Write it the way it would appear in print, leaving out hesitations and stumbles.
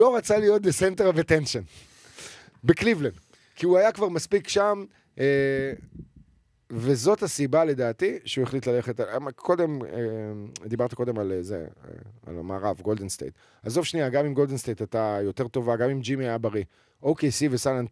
לא רצה להיות the center of attention בקליבלנד, כי הוא היה כבר מספיק שם, וזאת הסיבה לדעתי שהוא החליט ללכת, קודם, דיברת קודם על זה, על המערב, גולדן סטייט. עזוב שנייה, גם עם גולדן סטייט אתה יותר טובה, גם עם ג'ימי היה בריא. OKC וסן